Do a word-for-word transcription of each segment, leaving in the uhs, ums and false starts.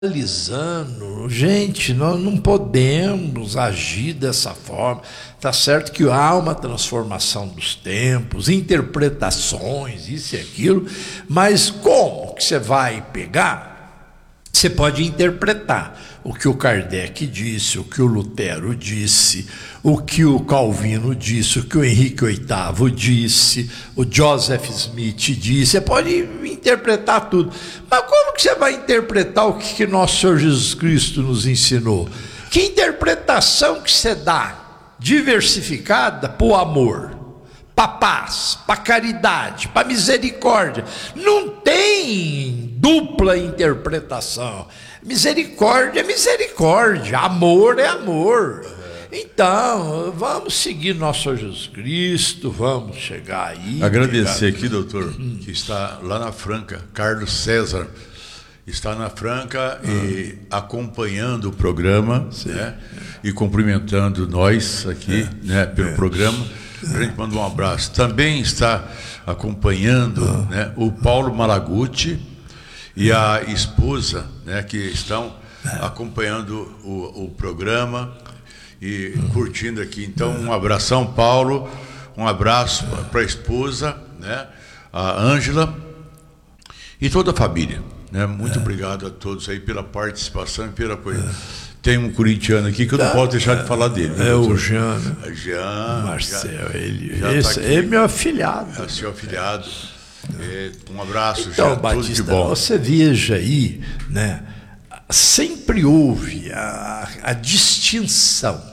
Analisando, gente, nós não podemos agir dessa forma. Tá certo que há uma transformação dos tempos, interpretações, isso e aquilo, mas como que você vai pegar? Você pode interpretar o que o Kardec disse, o que o Lutero disse, o que o Calvino disse, o que o Henrique oitavo disse, o Joseph Smith disse. Você pode interpretar tudo, mas como que você vai interpretar o que, que nosso Senhor Jesus Cristo nos ensinou? Que interpretação que você dá diversificada para o amor, para a paz, para a caridade, para a misericórdia? Não tem dupla interpretação. Misericórdia é misericórdia, amor é amor. Então, vamos seguir nosso Senhor Jesus Cristo, vamos chegar aí. Agradecer chegar... aqui, doutor, uhum. que está lá na Franca, Carlos César, está na Franca uhum. e acompanhando o programa, né, e cumprimentando nós aqui, é. né, pelo é. programa. A gente manda um abraço. Também está acompanhando uhum. né, o Paulo Malaguti e a esposa, né, que estão acompanhando o, o programa e uhum. curtindo aqui. Então, um abração, Paulo, um abraço para a esposa, né, a Ângela e toda a família. Né? Muito é. obrigado a todos aí pela participação e pela coisa. É. Tem um corintiano aqui que eu não tá, posso deixar de falar dele. É o Jean. Jean. Marcel, já, ele, já esse, tá ele é meu afilhado. É seu afilhado. É, um abraço, então, Jean, Batista, tudo de bom. Você veja aí, né? Sempre houve a, a distinção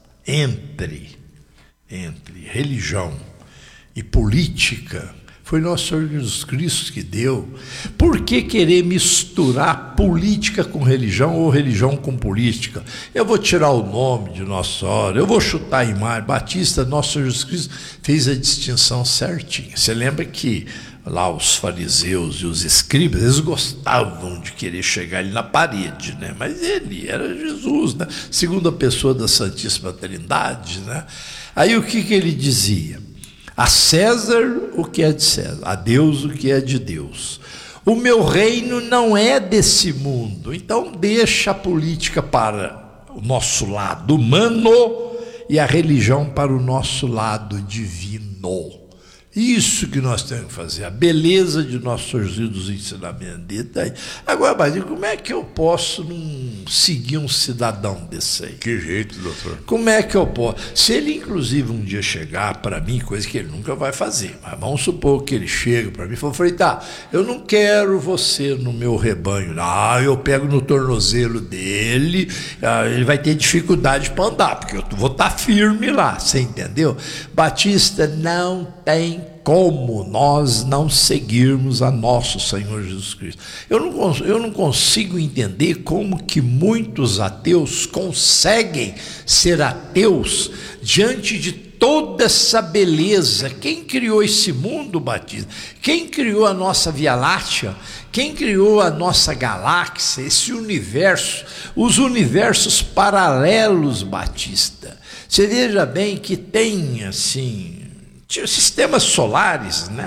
entre, entre religião e política. Foi nosso Senhor Jesus Cristo que deu. Por que querer misturar política com religião ou religião com política? Eu vou tirar o nome de Nossa Senhora, eu vou chutar a imagem. Batista, nosso Senhor Jesus Cristo fez a distinção certinha. Você lembra que lá os fariseus e os escribas, eles gostavam de querer chegar ali na parede, né? Mas ele era Jesus, né? Segunda pessoa da Santíssima Trindade, né? Aí o que que ele dizia? A César o que é de César, a Deus o que é de Deus. O meu reino não é desse mundo, então deixa a política para o nosso lado humano e a religião para o nosso lado divino. Isso que nós temos que fazer, a beleza de nosso Senhor Jesus dos ensinamentos dele tá aí. Agora, mas como é que eu posso não seguir um cidadão desse aí? Que jeito, doutor? Como é que eu posso? Se ele, inclusive, um dia chegar para mim, coisa que ele nunca vai fazer, mas vamos supor que ele chega para mim e fala, falei, tá, eu não quero você no meu rebanho. Ah, eu pego no tornozelo dele, ah, ele vai ter dificuldade para andar, porque eu vou estar firme lá, você entendeu? Batista, não tem como nós não seguirmos a nosso Senhor Jesus Cristo. Eu não, eu não consigo entender como que muitos ateus conseguem ser ateus diante de toda essa beleza. Quem criou esse mundo, Batista? Quem criou a nossa Via Láctea? Quem criou a nossa galáxia, esse universo, os universos paralelos, Batista? Você veja bem que tem, assim, sistemas solares, né,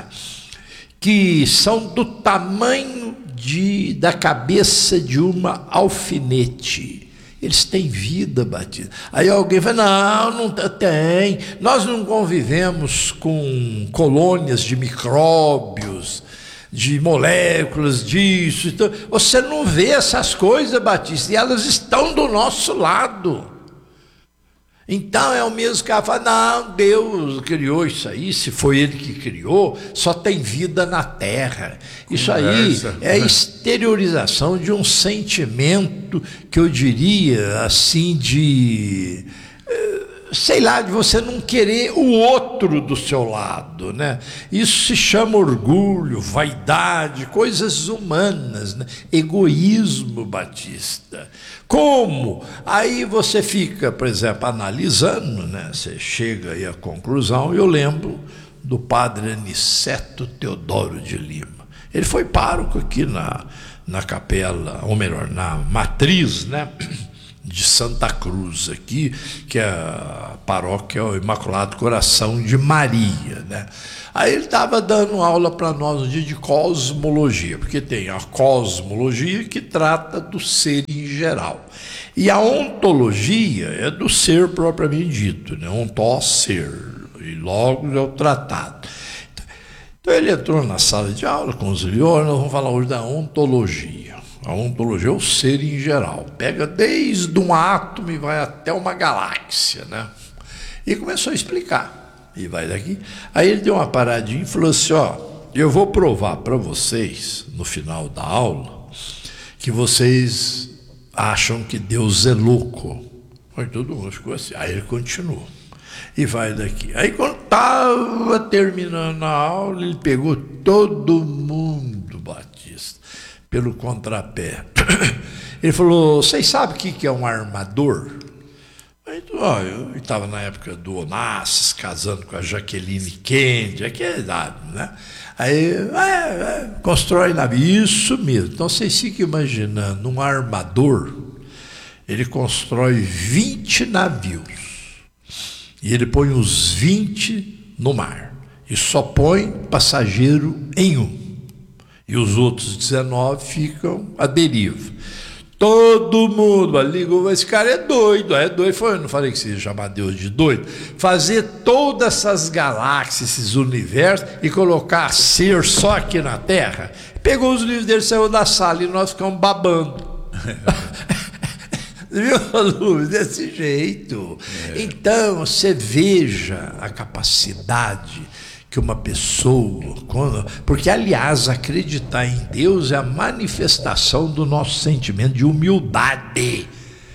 que são do tamanho de, da cabeça de uma alfinete. Eles têm vida, Batista. Aí alguém fala, não, não tem. Nós não convivemos com colônias de micróbios, de moléculas, disso. Então, você não vê essas coisas, Batista, e elas estão do nosso lado. Então é o mesmo que ela fala, não, Deus criou isso aí, se foi ele que criou, só tem vida na terra. Isso Conversa. aí é a exteriorização de um sentimento que eu diria assim de, sei lá, de você não querer o outro do seu lado, né? Isso se chama orgulho, vaidade, coisas humanas, né? Egoísmo, Batista. Como? Aí você fica, por exemplo, analisando, né? Você chega aí à conclusão. Eu lembro do padre Aniceto Teodoro de Lima. Ele foi pároco aqui na, na capela, ou melhor, na matriz, né? de Santa Cruz aqui, que é a paróquia o Imaculado Coração de Maria, né? Aí ele estava dando aula para nós um dia de cosmologia, porque tem a cosmologia que trata do ser em geral. E a ontologia é do ser propriamente dito, né? Ontó, ser, e logo é o tratado. Então ele entrou na sala de aula com os leões, nós vamos falar hoje da ontologia. A ontologia é o ser em geral. Pega desde um átomo e vai até uma galáxia, né? E começou a explicar. E vai daqui. Aí ele deu uma paradinha e falou assim, ó, eu vou provar para vocês, no final da aula, que vocês acham que Deus é louco. Aí todo mundo ficou assim. Aí ele continuou. E vai daqui. Aí quando estava terminando a aula, ele pegou todo mundo, Batista, pelo contrapé. Ele falou, vocês sabem o que é um armador? Aí, ó, eu estava na época do Onassis, casando com a Jaqueline Kennedy, aquela idade, né? Aí, é, é, constrói navio, isso mesmo. Então vocês ficam imaginando, um armador, ele constrói vinte navios. E ele põe os vinte no mar. E só põe passageiro em um. E os outros dezenove ficam à deriva. Todo mundo ligou, esse cara é doido, é doido. Foi, eu não falei que você ia chamar Deus de doido. Fazer todas essas galáxias, esses universos, e colocar ser só aqui na Terra. Pegou os livros dele, saiu da sala e nós ficamos babando. Viu, Lu? Desse jeito. É. Então, você veja a capacidade que uma pessoa... Quando, porque, aliás, acreditar em Deus é a manifestação do nosso sentimento de humildade.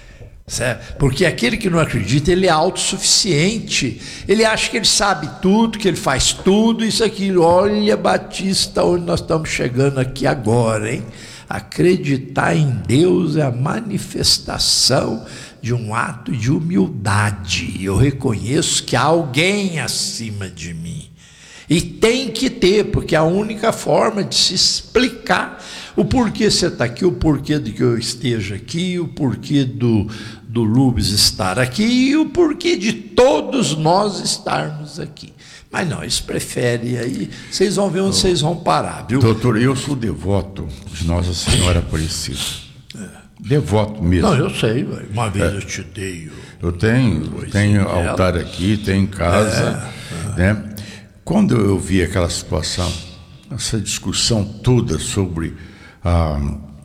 Certo? Porque aquele que não acredita, ele é autossuficiente. Ele acha que ele sabe tudo, que ele faz tudo, isso aqui. Olha, Batista, onde nós estamos chegando aqui agora, hein? Acreditar em Deus é a manifestação de um ato de humildade. Eu reconheço que há alguém acima de mim. E tem que ter, porque é a única forma de se explicar o porquê você está aqui, o porquê de que eu esteja aqui, o porquê do, do Lubes estar aqui e o porquê de todos nós estarmos aqui. Mas não, eles preferem aí, vocês vão ver onde oh, vocês vão parar, viu? Doutor, eu sou devoto de Nossa Senhora Aparecida. É. Devoto mesmo. Não, eu sei, uma vez é. eu te dei. O... Eu tenho, tenho altar aqui, tenho em casa, é. né? Quando eu vi aquela situação, essa discussão toda sobre a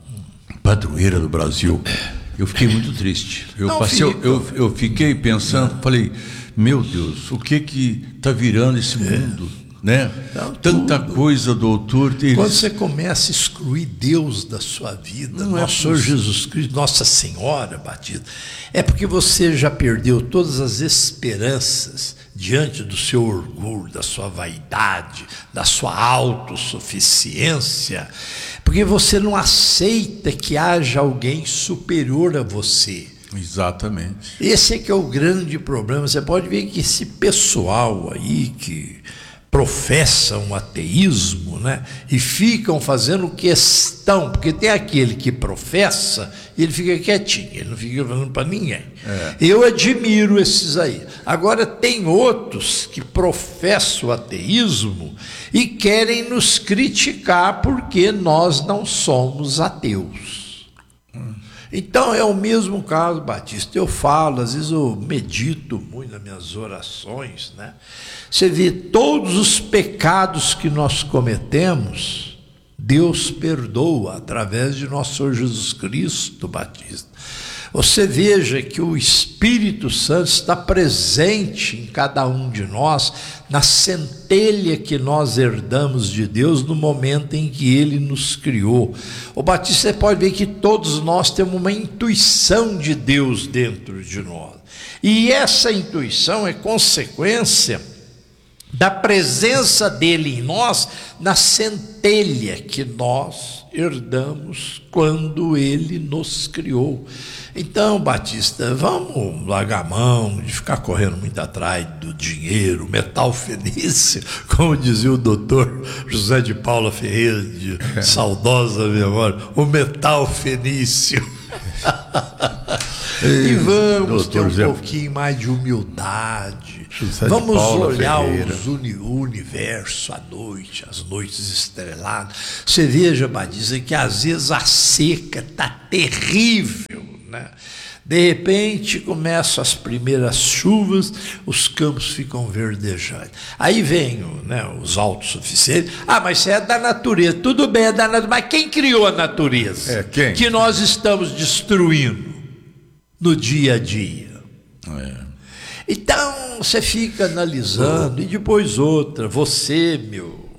padroeira do Brasil, eu fiquei muito triste. Eu, não, passei, eu, eu, eu fiquei pensando, não. falei, meu Deus, o que que está virando esse mundo? É. Né? Não, Tanta tudo. coisa, doutor. Eles... Quando você começa a excluir Deus da sua vida, não nosso Senhor Jesus Cristo, Nossa Senhora Batista, é porque você já perdeu todas as esperanças diante do seu orgulho, da sua vaidade, da sua autossuficiência, porque você não aceita que haja alguém superior a você. Exatamente. Esse é que é o grande problema. Você pode ver que esse pessoal aí que professam o ateísmo, né, e ficam fazendo questão, porque tem aquele que professa e ele fica quietinho, ele não fica falando para ninguém. É. Eu admiro esses aí. Agora tem outros que professam o ateísmo e querem nos criticar porque nós não somos ateus. Hum. Então é o mesmo caso, Batista. Eu falo, às vezes eu medito muito nas minhas orações, né? Você vê todos os pecados que nós cometemos, Deus perdoa através de nosso Senhor Jesus Cristo, Batista. Você veja que o Espírito Santo está presente em cada um de nós, na centelha que nós herdamos de Deus no momento em que Ele nos criou. O Batista, você pode ver que todos nós temos uma intuição de Deus dentro de nós. E essa intuição é consequência da presença dele em nós, na centelha que nós herdamos quando ele nos criou. Então, Batista, vamos largar a mão de ficar correndo muito atrás do dinheiro, metal fenício, como dizia o doutor José de Paula Ferreira, de saudosa memória, o metal fenício. E vamos ter um José... pouquinho mais de humildade. José Vamos olhar Ferreira. uni, o universo à noite, as noites estreladas. Você veja, Batista, que às vezes a seca está terrível, né? De repente começam as primeiras chuvas, os campos ficam verdejantes. Aí vem, né, os autossuficientes. Ah, mas isso é da natureza. Tudo bem, é da natureza. Mas quem criou a natureza? É, quem? Que nós estamos destruindo no dia a dia. É. Então, você fica analisando, e depois outra, você, meu,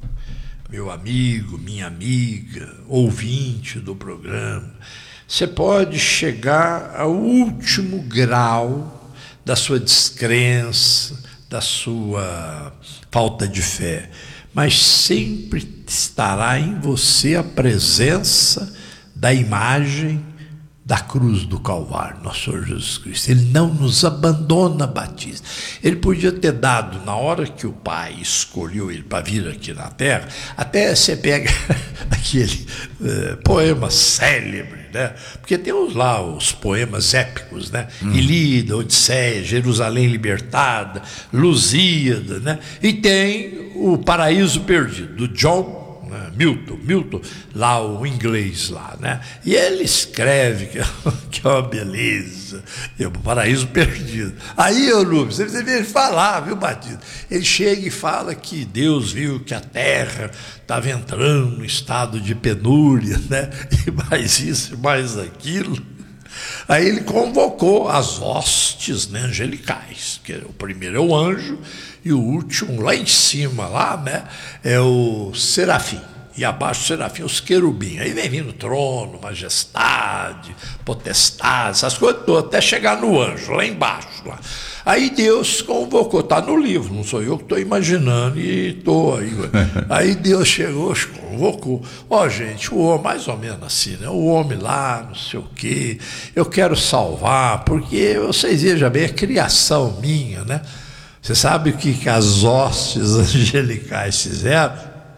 meu amigo, minha amiga, ouvinte do programa, você pode chegar ao último grau da sua descrença, da sua falta de fé, mas sempre estará em você a presença da imagem da cruz do Calvário, nosso Senhor Jesus Cristo. Ele não nos abandona, Batista. Ele podia ter dado, na hora que o Pai escolheu ele para vir aqui na Terra, até você pega aquele uh, poema célebre, né? Porque tem os, lá os poemas épicos, né? Hum. Ilíada, Odisseia, Jerusalém Libertada, Lusíada, né? E tem o Paraíso Perdido, do John Milton, Milton, lá o inglês lá, né? E ele escreve que, que é uma beleza, é um paraíso perdido. Aí, ô Lúcio, você vê ele falar, viu, Batista? Ele chega e fala que Deus viu que a terra estava entrando no estado de penúria, né? E mais isso, mais aquilo. Aí ele convocou as hostes, né, angelicais, que o primeiro é o anjo e o último lá em cima, lá, né, é o serafim. E abaixo do serafim, os querubins. Aí vem vindo trono, majestade, potestade, essas coisas todas, até chegar no anjo, lá embaixo. Lá. Aí Deus convocou, está no livro, não sou eu que estou imaginando e estou aí. Aí Deus chegou, convocou. Ó, oh, gente, o homem, mais ou menos assim, né? O homem lá, não sei o quê, eu quero salvar, porque vocês vejam bem, é criação minha, né? Você sabe o que, que as hostes angelicais fizeram?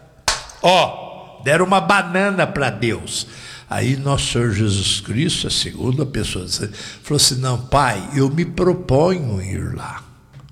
Ó, oh, deram uma banana para Deus. Aí nosso Senhor Jesus Cristo, a segunda pessoa, falou assim, não, Pai, eu me proponho ir lá.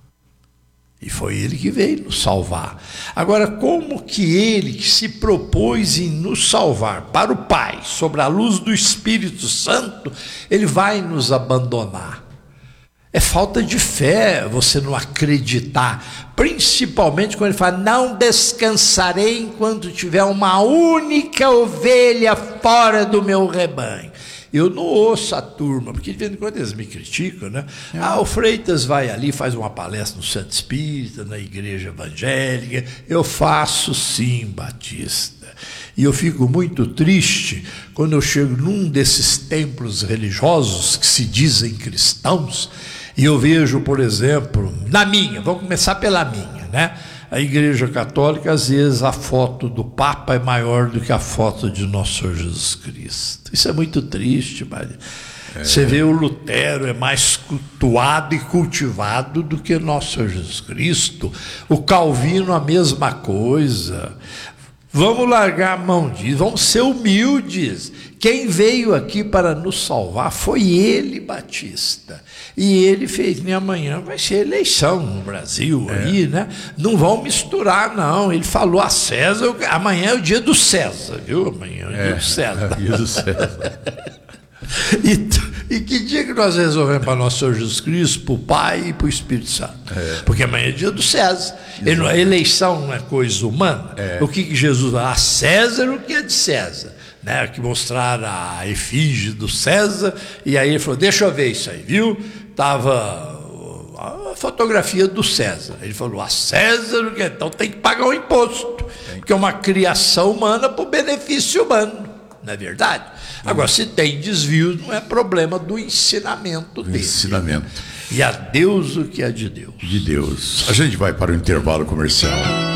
E foi ele que veio nos salvar. Agora, como que ele que se propôs em nos salvar para o Pai, sobre a luz do Espírito Santo, ele vai nos abandonar? É falta de fé você não acreditar, principalmente quando ele fala, não descansarei enquanto tiver uma única ovelha fora do meu rebanho. Eu não ouço a turma, porque de vez em quando eles me criticam, né? É. Ah, o Freitas vai ali, faz uma palestra no Santo Espírita, na igreja evangélica. Eu faço sim, Batista. E eu fico muito triste quando eu chego num desses templos religiosos que se dizem cristãos, e eu vejo, por exemplo, na minha, vamos começar pela minha, né? A Igreja Católica, às vezes, a foto do Papa é maior do que a foto de Nosso Senhor Jesus Cristo. Isso é muito triste, Maria. É. Você vê o Lutero é mais cultuado e cultivado do que Nosso Senhor Jesus Cristo. O Calvino, a mesma coisa. Vamos largar a mão disso, vamos ser humildes. Quem veio aqui para nos salvar foi ele, Batista. E ele fez, nem amanhã vai ser eleição no Brasil, é. aí, né? Não vão misturar, não. Ele falou a César, amanhã é o dia do César, viu? Amanhã é o é, dia do César. É o dia do César. e, e que dia que nós resolvemos para nosso Senhor Jesus Cristo, para o Pai e para o Espírito Santo? É. Porque amanhã é dia do César. Ele, a eleição não é coisa humana. É. O que, que Jesus falou? A César o que é de César. Né, que mostraram a efígie do César, e aí ele falou, deixa eu ver isso aí, viu? Estava a fotografia do César. Ele falou, a César, então tem que pagar o imposto, tem. Porque é uma criação humana para o benefício humano, não é verdade? Hum. Agora, se tem desvio, não é problema do ensinamento dele. Ensinamento. E a Deus o que é de Deus. De Deus. A gente vai para o intervalo comercial.